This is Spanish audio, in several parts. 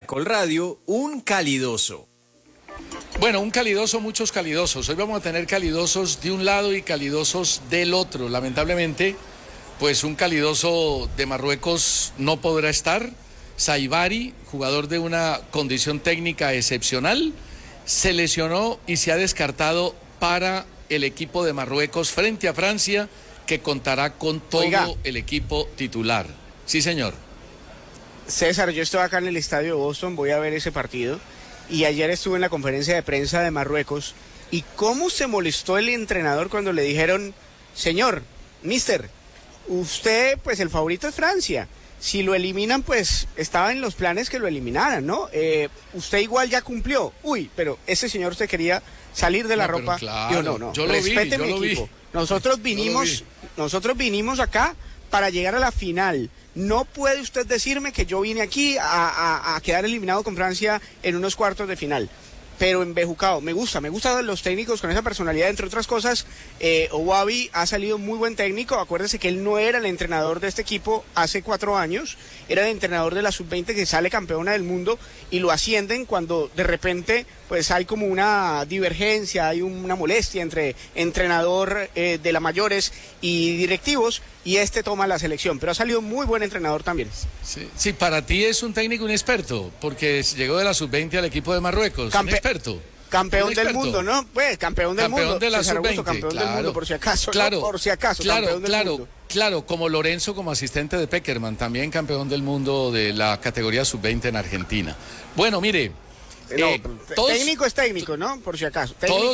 Caracol Radio, un calidoso. Bueno, un calidoso, muchos calidosos. Hoy vamos a tener calidosos de un lado y calidosos del otro. Lamentablemente, pues un calidoso de Marruecos no podrá estar. Saibari, jugador de una condición técnica excepcional, se lesionó y se ha descartado para el equipo de Marruecos frente a Francia, que contará con todo el equipo titular. Sí, señor. César, yo estoy acá en el estadio de Boston, voy a ver ese partido. Y ayer estuve en la conferencia de prensa de Marruecos. ¿Y cómo se molestó el entrenador cuando le dijeron, señor, mister, usted, pues el favorito es Francia? Si lo eliminan, pues estaba en los planes que lo eliminaran, ¿no? Usted igual ya cumplió. Uy, pero ese señor se quería salir de la ropa. Claro, no, respete mi equipo. Nosotros vinimos acá para llegar a la final. No puede usted decirme que yo vine aquí a quedar eliminado con Francia en unos cuartos de final. Pero embejucado, me gusta los técnicos con esa personalidad, entre otras cosas. Ouabi ha salido muy buen técnico. Acuérdese que él no era el entrenador de este equipo hace 4 años, era el entrenador de la sub-20 que sale campeona del mundo y lo ascienden cuando de repente pues hay como una divergencia, hay una molestia entre entrenador de la mayores y directivos, y este toma la selección, pero ha salido muy buen entrenador también. Sí, para ti es un técnico inexperto, porque llegó de la sub-20 al equipo de Marruecos, un experto. Campeón del mundo, ¿no? Pues campeón del mundo. De la sub-20, campeón del mundo, por si acaso. Claro, ¿no? Por si acaso, campeón del mundo. Claro, como Lorenzo, como asistente de Peckerman, también campeón del mundo de la categoría sub-20 en Argentina. Bueno, mire, técnico es técnico, ¿no? Por si acaso. Todos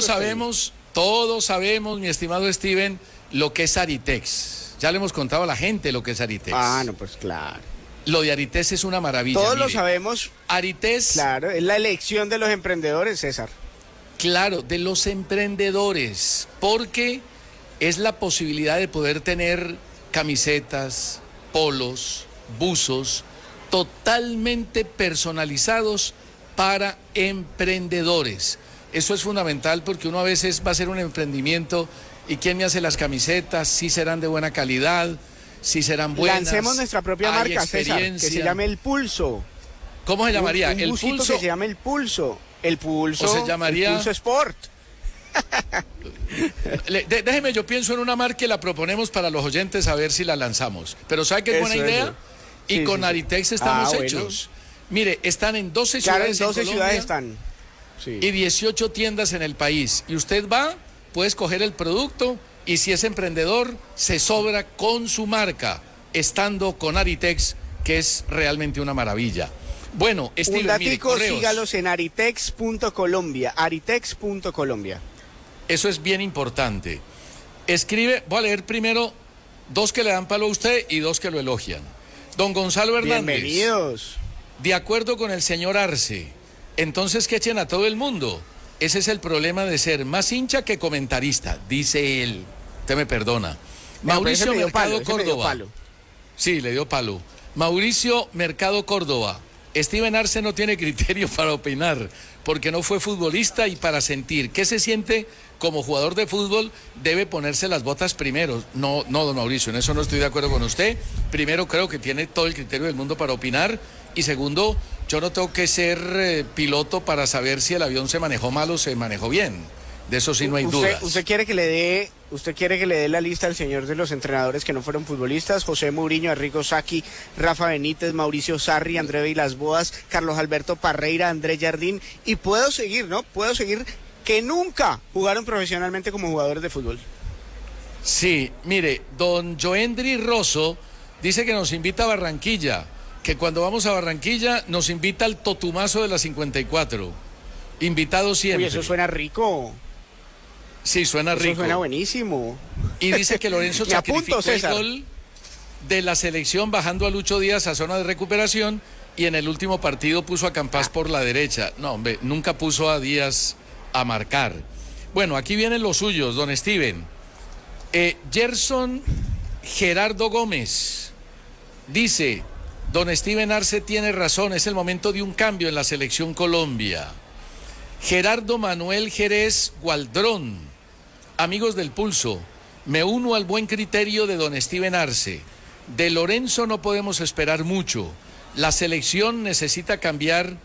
sabemos, mi estimado Steven, lo que es Aritex. Ya le hemos contado a la gente lo que es Aritex. No, pues claro. Lo de Aritex es una maravilla. Todos lo sabemos. Aritex. Claro, es la elección de los emprendedores, César. Claro, de los emprendedores, porque es la posibilidad de poder tener camisetas, polos, buzos, totalmente personalizados para emprendedores. Eso es fundamental porque uno a veces va a hacer un emprendimiento y ¿quién me hace las camisetas? Si serán de buena calidad, si serán buenas. Lancemos nuestra propia marca, César, que se llame El Pulso. ¿Cómo se llamaría? El Pulso. Que se llame El Pulso. El Pulso. ¿O se llamaría? El Pulso Sport. Déjeme, yo pienso en una marca y la proponemos para los oyentes a ver si la lanzamos. Pero ¿sabe qué es buena idea? Y con Aritex estamos hechos. Mire, están en 12 ciudades en 12 Colombia, ciudades están. Sí. Y 18 tiendas en el país. Y usted va, puede escoger el producto y si es emprendedor, se sobra con su marca, estando con Aritex, que es realmente una maravilla. Bueno, Steven, un datico, sígalos en aritex.colombia, aritex.colombia. Eso es bien importante. Escribe, voy a leer primero 2 que le dan palo a usted y 2 que lo elogian. Don Gonzalo Hernández. Bienvenidos. De acuerdo con el señor Arce, entonces que echen a todo el mundo. Ese es el problema de ser más hincha que comentarista, dice él. Usted me perdona. Mauricio Mercado Córdoba. Sí, le dio palo. Mauricio Mercado Córdoba. Steven Arce no tiene criterio para opinar, porque no fue futbolista, y para sentir qué se siente como jugador de fútbol debe ponerse las botas primero. No, don Mauricio, en eso no estoy de acuerdo con usted. Primero, creo que tiene todo el criterio del mundo para opinar, y segundo, yo no tengo que ser piloto para saber si el avión se manejó mal o se manejó bien. De eso sí no hay dudas. ¿Usted quiere que le dé la lista al señor de los entrenadores que no fueron futbolistas? José Mourinho, Arrigo Sacchi, Rafa Benítez, Mauricio Sarri, André Vilas Boas, Carlos Alberto Parreira, André Jardín, y puedo seguir, ¿no? Puedo seguir, que nunca jugaron profesionalmente como jugadores de fútbol. Sí, mire, don Joendry Rosso dice que nos invita a Barranquilla, que cuando vamos a Barranquilla nos invita al Totumazo de la 54. Invitado siempre. Uy, eso suena rico. Sí, suena rico. Eso suena buenísimo. Y dice que Lorenzo sacrificó el gol de la selección bajando a Lucho Díaz a zona de recuperación, y en el último partido puso a Campas por la derecha. No, hombre, nunca puso a Díaz a marcar. Bueno, aquí vienen los suyos, don Steven. Gerson Gerardo Gómez dice: don Steven Arce tiene razón, es el momento de un cambio en la selección Colombia. Gerardo Manuel Jerez Gualdrón: amigos del Pulso, me uno al buen criterio de don Steven Arce. De Lorenzo no podemos esperar mucho. La selección necesita cambiar